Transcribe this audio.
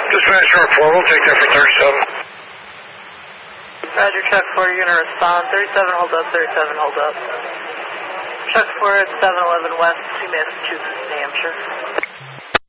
Dispatch Sharp 4, we'll take that for 37. Roger, Chuck 4, you're going to respond. 37, hold up, 37, hold up. Chuck 4 at 711 West, Massachusetts, New Hampshire.